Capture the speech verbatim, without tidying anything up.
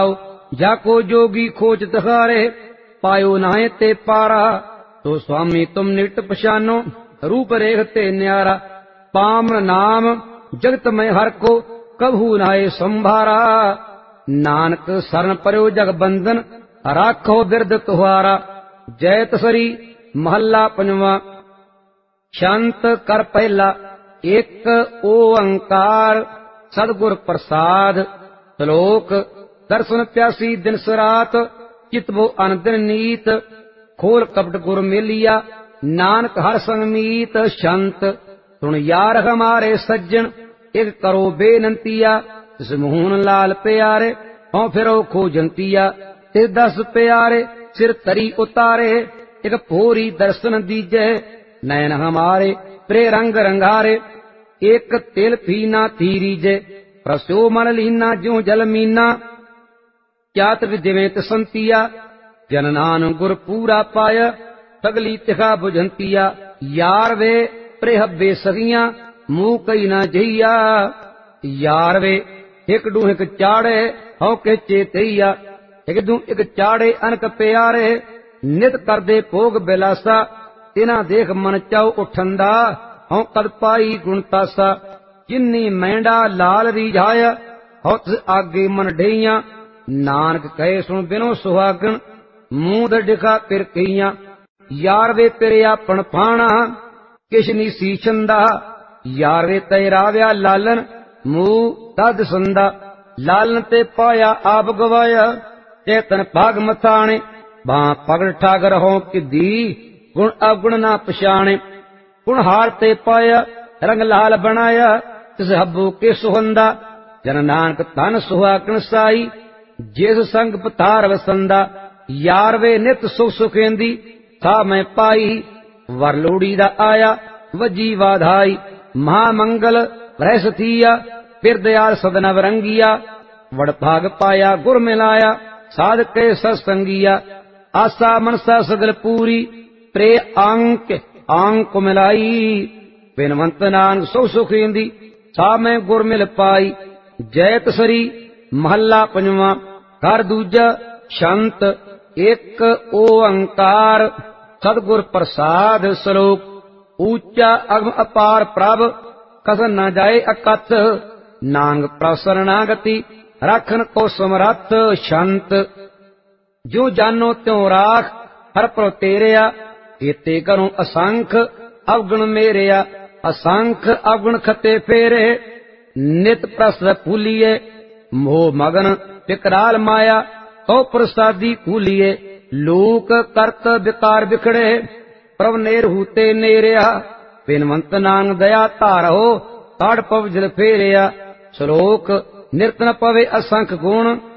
जाको जोगी खोज तहारे पायो नाहे ते पारा। तो स्वामी तुम निट पछानो रूप रेख ते न्यारा। पाम नाम जगत में हर को कभू नाए संभारा। नानक शरण पर्यो जग बंधन राखो बिरद तुहारा। जय तसरी महला पंजवा। शांत कर पहला एक ओंकार सदगुर प्रसाद। श्लोक दर्शन प्यासी दिन सरात चितवो अनदिन नीत। खोल कपट गुर मेलिया नानक हर संग मीत। शांत सुन यार हमारे सज्जन एक करो बेनंतिया। तिस मोहन लाल प्यारे हों फिरो खोजंतिया। ते दस प्यारे सिर तरी उतारे एक भोरी दर्शन दीजे। नयन हमारे प्रे रंग रंगारे एक तिल फीना थीरीजे। प्रस्यो मन लीना ज्यों जल मीना क्यात विद्यवेत संतिया। जन नान गुर पूरा पाय सगली तिखा बुझंतिया। यार वे प्रेहबे सगिया मुंह कई ना जइया। यार वे एक डू एक चाड़े हौ के चेतैया। एक दू एक चाड़े अनक प्यारे नित करदे भोग बिलासा। तिना देख मन चाउ उठंदा हौ कद पाई गुणतासा। जिन्नी मैंडा लाल रिझाय हौ तिस आगे मन ढेइया। नानक कहे सुन बिनो सुहागन मूंद डिखा पिर कईया। यार वे पिरिया पण फाणा किश नी सी छंदा। यार वे तैराव्या लालन मूह तद संदा। लालन ते पाया आप गवाया चेतन भाग मथाणे। बां पगड़ ठागर हों किदी गुण अवगुण ना पछाणे। गुणहार ते पाया रंग लाल बनाया तिस हब्बू के सुहंदा। जन नानक तन सुहागन साई जिस संग पतार वसंदा। यार वे नित सुख सुखेंदी था मैं पाई। वर लोड़ी दा आया वजी वाधाई। महामंगल रहस थिया फिर दयाल सदन वरंगिया। वड़ भाग पाया गुर मिलाया साध के सत्संगिया। आशा मनसा सगल पूरी प्रे अंक आंक मिलाई। बिनवंत नानक सुख सुखेंदी था मैं गुर मिल पाई। जय तसरी महला पंजवा। घर दूजा शांत एक ओंकार सदगुर प्रसाद। श्लोक ऊंचा अगम अपार प्रभ कसन न जाए अकथ। नांग प्रसरणागति राखन को समरथ। शांत जो जानो त्यों राख हर पर तेरिया। एते करूं असंख अवगुण मेरिया। असंख अवगुण खते फेरे नित प्रस फूलिए। मोह मगन विकराल माया तो प्रसादी कूलिए। लोक करत विकार बिखड़े प्रभ नेर हूते नेरिया। बिनवंत नांग दया धारो ताड़ पव जल फेरिया। श्लोक निरतन पवे असंख गुण